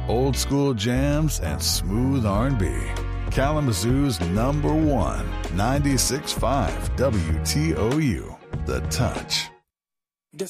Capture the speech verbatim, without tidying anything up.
old school jams, and smooth R and B. Kalamazoo's number one, ninety-six point five W T O U, The Touch.